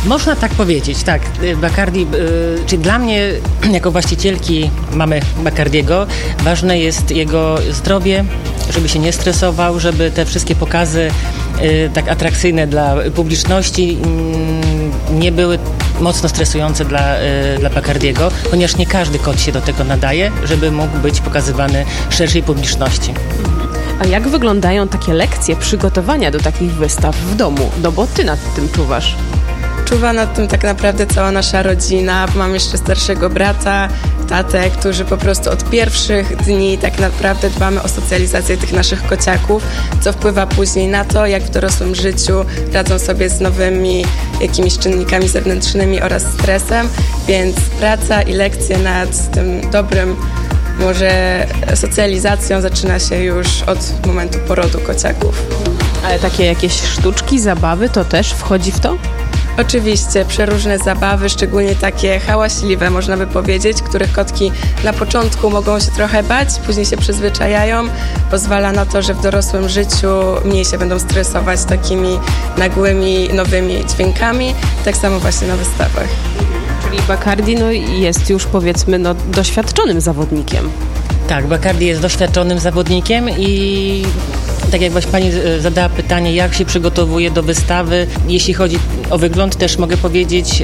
Można tak powiedzieć, tak. Bacardi, czyli dla mnie, jako właścicielki mamy Bacardiego, ważne jest jego zdrowie, żeby się nie stresował, żeby te wszystkie pokazy tak atrakcyjne dla publiczności nie były mocno stresujące dla Bacardiego, ponieważ nie każdy kot się do tego nadaje, żeby mógł być pokazywany szerszej publiczności. A jak wyglądają takie lekcje przygotowania do takich wystaw w domu? No bo ty nad tym czuwasz. Czuwa nad tym tak naprawdę cała nasza rodzina. Mam jeszcze starszego brata, tatę, którzy po prostu od pierwszych dni tak naprawdę dbamy o socjalizację tych naszych kociaków, co wpływa później na to, jak w dorosłym życiu radzą sobie z nowymi jakimiś czynnikami zewnętrznymi oraz stresem, więc praca i lekcje nad tym dobrym może socjalizacją zaczyna się już od momentu porodu kociaków. Ale takie jakieś sztuczki, zabawy, to też wchodzi w to? Oczywiście, przeróżne zabawy, szczególnie takie hałaśliwe, można by powiedzieć, których kotki na początku mogą się trochę bać, później się przyzwyczajają. Pozwala na to, że w dorosłym życiu mniej się będą stresować takimi nagłymi, nowymi dźwiękami. Tak samo właśnie na wystawach. Czyli Bacardi jest już, powiedzmy, doświadczonym zawodnikiem. Tak, Bacardi jest doświadczonym zawodnikiem i tak jak właśnie pani zadała pytanie, jak się przygotowuje do wystawy, jeśli chodzi o wygląd, też mogę powiedzieć,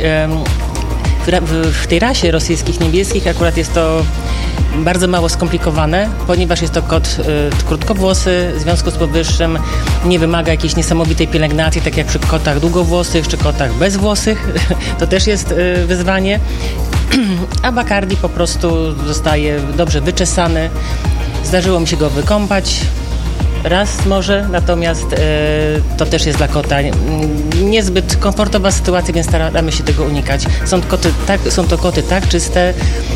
w tej rasie rosyjskich niebieskich akurat jest to bardzo mało skomplikowane, ponieważ jest to kot krótkowłosy, w związku z powyższym nie wymaga jakiejś niesamowitej pielęgnacji, tak jak przy kotach długowłosych czy kotach bezwłosych. To też jest wyzwanie. A Bacardi po prostu zostaje dobrze wyczesany. Zdarzyło mi się go wykąpać raz może, natomiast to też jest dla kota niezbyt komfortowa sytuacja, więc staramy się tego unikać. Są to koty tak czyste,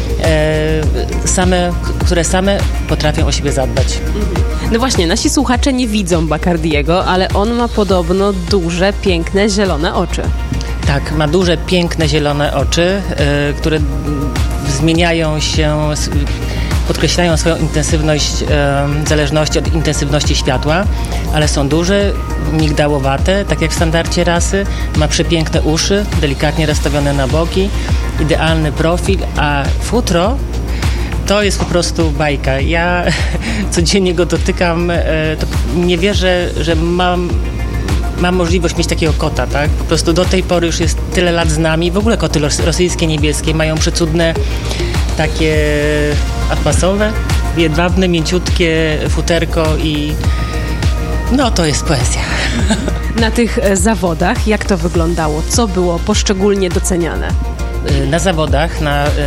które same potrafią o siebie zadbać. No właśnie, nasi słuchacze nie widzą Bacardiego, ale on ma podobno duże, piękne, zielone oczy. Tak, ma duże, piękne, zielone oczy, które zmieniają się, podkreślają swoją intensywność w zależności od intensywności światła, ale są duże, migdałowate, tak jak w standardzie rasy. Ma przepiękne uszy, delikatnie rozstawione na boki, idealny profil, a futro to jest po prostu bajka. Ja codziennie go dotykam, to nie wierzę, że mam możliwość mieć takiego kota, tak? Po prostu do tej pory już jest tyle lat z nami. W ogóle koty rosyjskie, niebieskie mają przecudne takie atmasowe, jedwabne, mięciutkie futerko i no to jest poezja. Na tych zawodach jak to wyglądało? Co było poszczególnie doceniane? Na zawodach,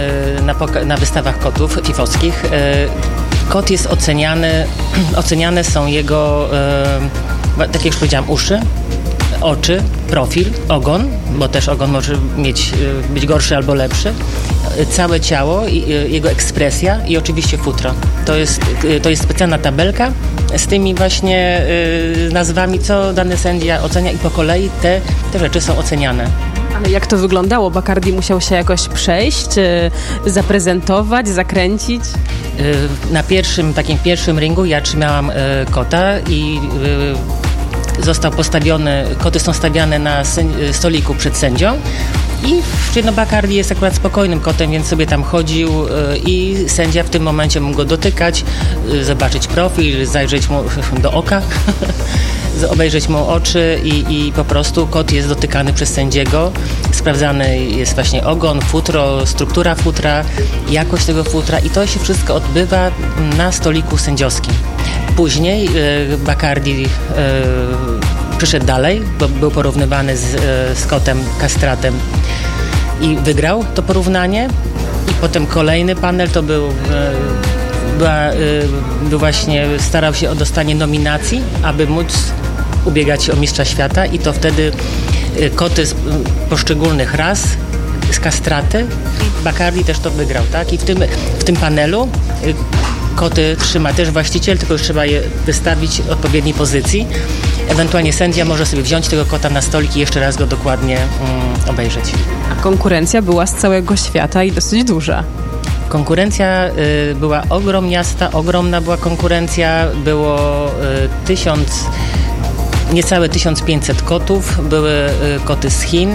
na wystawach kotów fifowskich kot jest oceniane są jego, tak jak już powiedziałam, uszy, oczy, profil, ogon, bo też ogon może być gorszy albo lepszy, całe ciało, jego ekspresja i oczywiście futro. To jest specjalna tabelka z tymi właśnie nazwami, co dany sędzia ocenia i po kolei te rzeczy są oceniane. Ale jak to wyglądało? Bacardi musiał się jakoś przejść, zaprezentować, zakręcić? Na takim pierwszym ringu ja trzymałam kota i został postawiony, koty są stawiane na stoliku przed sędzią i Bacardi jest akurat spokojnym kotem, więc sobie tam chodził i sędzia w tym momencie mógł go dotykać, zobaczyć profil, zajrzeć mu do oka, obejrzeć mu oczy i po prostu kot jest dotykany przez sędziego. Sprawdzany jest właśnie ogon, futro, struktura futra, jakość tego futra i to się wszystko odbywa na stoliku sędziowskim. Później Bacardi przyszedł dalej, bo był porównywany z kotem kastratem i wygrał to porównanie. I potem kolejny panel to był właśnie starał się o dostanie nominacji, aby móc ubiegać się o mistrza świata i to wtedy koty z poszczególnych ras, z kastraty. Bacardi też to wygrał, tak? I w tym panelu koty trzyma też właściciel, tylko już trzeba je wystawić w odpowiedniej pozycji. Ewentualnie sędzia może sobie wziąć tego kota na stolik i jeszcze raz go dokładnie obejrzeć. A konkurencja była z całego świata i dosyć duża. Konkurencja była ogromniasta, ogromna była konkurencja, było niecałe 1500 kotów, były koty z Chin,